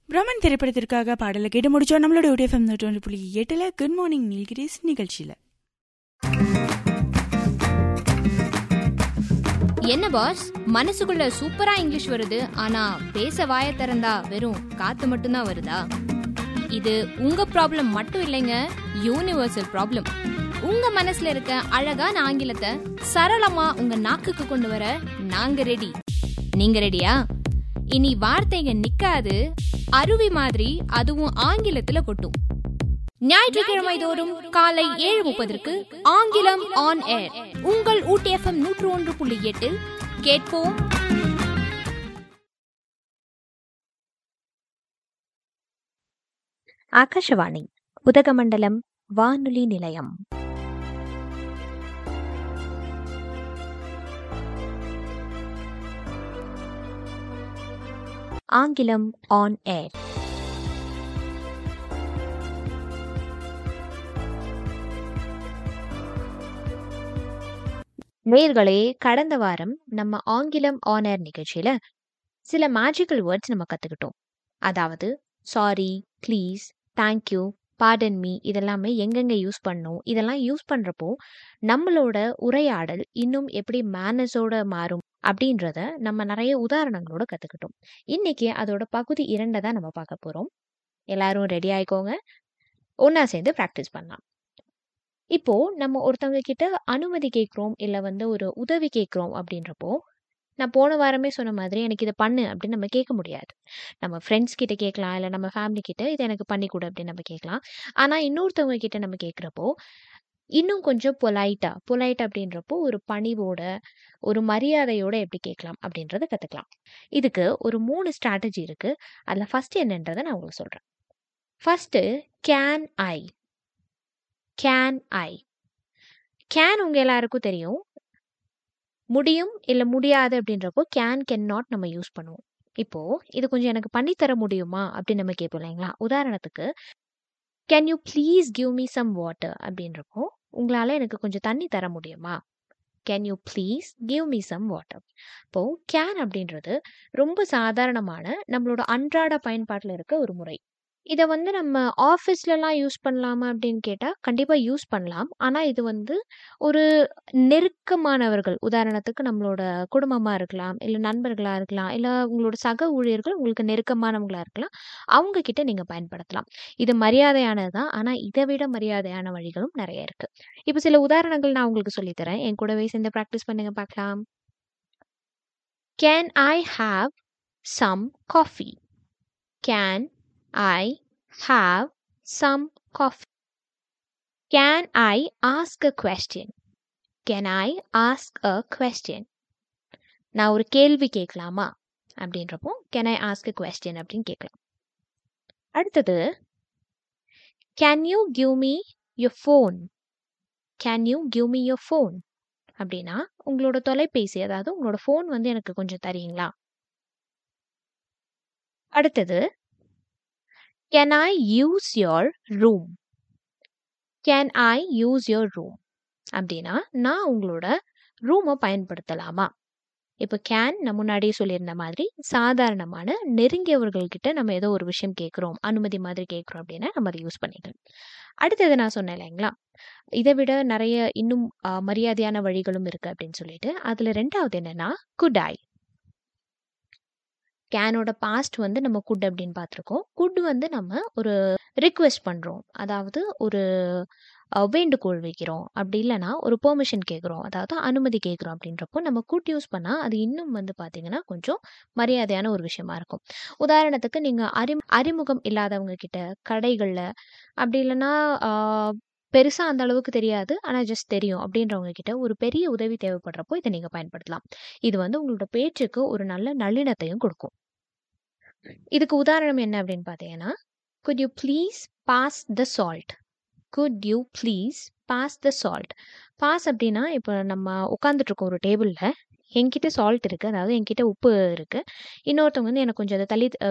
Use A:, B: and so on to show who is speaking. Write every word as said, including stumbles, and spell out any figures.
A: பிரம்மன் திரைப்படத்திற்காக பாடலை கேட்டு முடிச்சோம். நம்மளோட ஒடிஎஃப்எம் தொண்ணூறு புள்ளி எட்டுல குட் மார்னிங் நீல்கிரிஸ் நிகழ்ச்சியில.
B: என்ன பாஸ், மனசுக்குள்ள சூப்பரா இங்கிலீஷ் வருது, ஆனா பேச வாய திறந்தா வெறும் காத்து மட்டும்தான் வருதா? இது உங்க ப்ராப்ளம் மட்டும் இல்லைங்க, யூனிவர்சல் ப்ராப்ளம். உங்க மனசுல இருக்க அழகான ஆங்கிலத்தை சரளமா உங்க நாக்குக்கு கொண்டு வர நாங்க ரெடி. நீங்க ரெடியா? இனி வார்த்தைங்க நிக்காது, அருவி மாதிரி அதுவும் ஆங்கிலத்துல கொட்டும். ஞாயிற்றுக்கிழமை தோறும் காலை ஏழு முப்பதற்கு ஆங்கிலம் ஆன் ஏர் உங்கள் ஊட்டி எஃப்எம் நூற்று ஒன்று புள்ளி எட்டில் கேட்போம்.
C: ஆகாஷவாணி உதகமண்டலம் வானொலி நிலையம். ஆங்கிலம் ஆன் ஏர். நேயர்களே, கடந்த வாரம் நம்ம ஆங்கிலம் ஆன் ஏர் நிகழ்ச்சியில சில மேஜிக்கல் வேர்ட்ஸ் நம்ம கத்துக்கிட்டோம். அதாவது sorry, please, thank you, pardon me இதெல்லாமே எங்கெங்க யூஸ் பண்ணணும், இதெல்லாம் யூஸ் பண்றப்போ நம்மளோட உரையாடல் இன்னும் எப்படி மேனஸோட மாறும் அப்படின்றத நம்ம நிறைய உதாரணங்களோட கத்துக்கிட்டோம். இன்னைக்கு அதோட பகுதி இரண்டை தான் நம்ம பார்க்க போறோம். எல்லாரும் ரெடி ஆயிக்கோங்க, ஒன்னா சேர்ந்து ப்ராக்டிஸ் பண்ணலாம். இப்போ நம்ம ஒருத்தவங்க கிட்ட அனுமதி கேட்குறோம், இல்லை வந்து ஒரு உதவி கேட்குறோம் அப்படின்றப்போ, நான் போன வாரமே சொன்ன மாதிரி எனக்கு இதை பண்ணு அப்படின்னு நம்ம கேட்க முடியாது. நம்ம ஃப்ரெண்ட்ஸ் கிட்ட கேட்கலாம், இல்லை நம்ம ஃபேமிலி கிட்ட இதை எனக்கு பண்ணி கொடு அப்படின்னு நம்ம கேட்கலாம். ஆனால் இன்னொருத்தவங்க கிட்ட நம்ம கேட்குறப்போ இன்னும் கொஞ்சம் பொலைட்டா பொலைட் அப்படின்றப்போ ஒரு பணிவோட ஒரு மரியாதையோட எப்படி கேட்கலாம் அப்படின்றத கற்றுக்கலாம். இதுக்கு ஒரு மூணு ஸ்ட்ராட்டஜி இருக்கு. அதில் ஃபர்ஸ்ட் என்னன்றதை நான் உங்களுக்கு சொல்கிறேன். First can I. Can I can உங்கள் எல்லாருக்கும் தெரியும். முடியும் இல்லை முடியாது அப்படின்றப்போ கேன் கேன் நாட் நம்ம யூஸ் பண்ணுவோம். இப்போ இது கொஞ்சம் எனக்கு பண்ணித்தர முடியுமா அப்படின்னு நம்ம கேட்போம் இல்லைங்களா? உதாரணத்துக்கு can you please give me some water அப்படின்றப்போ உங்களால் எனக்கு கொஞ்சம் தண்ணி தர முடியுமா? Can you please give me some water. இப்போ கேன் அப்படின்றது ரொம்ப சாதாரணமான நம்மளோட அன்றாட பயன்பாட்டில் இருக்க ஒரு முறை. இதை வந்து நம்ம ஆஃபீஸ்லலாம் யூஸ் பண்ணலாமா அப்படின்னு கேட்டால் கண்டிப்பாக யூஸ் பண்ணலாம். ஆனால் இது வந்து ஒரு நெருக்கமானவர்கள், உதாரணத்துக்கு நம்மளோட குடும்பமாக இருக்கலாம், இல்லை நண்பர்களாக இருக்கலாம், இல்லை உங்களோட சக ஊழியர்கள் உங்களுக்கு நெருக்கமானவங்களாக இருக்கலாம், அவங்க கிட்ட நீங்கள் பயன்படுத்தலாம். இது மரியாதையானது தான், ஆனால் இதை விட மரியாதையான வழிகளும் நிறைய இருக்குது. இப்போ சில உதாரணங்கள் நான் உங்களுக்கு சொல்லித்தரேன், என் கூடவே சேர்ந்து ப்ராக்டிஸ் பண்ணுங்க பார்க்கலாம். Can I have some coffee? Can I have some coffee. Can I ask a question? Can I ask a question? நான் ஒரு கேள்வி கேட்கலாமா அப்படின்றப்போ can I ask a question அப்படின்னு கேட்கலாம். அடுத்தது can you give me your phone? Can you give me your phone? அப்படின்னா உங்களோட தொலைபேசி, அதாவது உங்களோட ஃபோன் வந்து எனக்கு கொஞ்சம் தரீங்களா? அடுத்தது Can I use your room? Can I use your room? அப்படின்னா நான் உங்களோட ரூமை பயன்படுத்தலாமா? இப்போ கேன் நான் முன்னாடியே சொல்லியிருந்த மாதிரி சாதாரணமான நெருங்கியவர்கள்கிட்ட நம்ம ஏதோ ஒரு விஷயம் கேட்குறோம், அனுமதி மாதிரி கேட்குறோம் அப்படின்னா நம்ம அதை யூஸ் பண்ணிக்கலாம். அடுத்தது நான் சொன்னேன் இல்லைங்களா, இதை விட நிறைய இன்னும் மரியாதையான வழிகளும் இருக்குது அப்படின்னு சொல்லிட்டு. அதில் ரெண்டாவது என்னன்னா குட் ஐ. கேனோட பாஸ்ட் வந்து நம்ம குட் அப்படின்னு பார்த்துருக்கோம். குட் வந்து நம்ம ஒரு ரிக்வெஸ்ட் பண்ணுறோம், அதாவது ஒரு வேண்டுகோள் வைக்கிறோம், அப்படி இல்லைனா ஒரு பெர்மிஷன் கேட்குறோம், அதாவது அனுமதி கேட்குறோம். அப்படின்றப்போ நம்ம குட் யூஸ் பண்ணால் அது இன்னும் வந்து பார்த்தீங்கன்னா கொஞ்சம் மரியாதையான ஒரு விஷயமா இருக்கும். உதாரணத்துக்கு நீங்கள் அறி அறிமுகம் இல்லாதவங்க கிட்ட கடைகளில், அப்படி இல்லைன்னா பெருசாக அந்த அளவுக்கு தெரியாது ஆனால் ஜஸ்ட் தெரியும் அப்படின்றவங்க கிட்ட ஒரு பெரிய உதவி தேவைப்படுறப்போ இதை நீங்கள் பயன்படுத்தலாம். இது வந்து உங்களோட பேச்சுக்கு ஒரு நல்ல நல்லிணத்தையும் கொடுக்கும். இதுக்கு உதாரணம் என்ன அப்படின்னு பார்த்தீங்கன்னா, could you please pass the salt? could you please pass the salt? Pass அப்படின்னா இப்போ நம்ம உட்காந்துட்டு இருக்கோம் ஒரு டேபிளில், என்கிட்ட சால்ட் இருக்குது, அதாவது என்கிட்ட உப்பு இருக்குது, இன்னொருத்தவங்க வந்து எனக்கு கொஞ்சம் அதை தள்ளி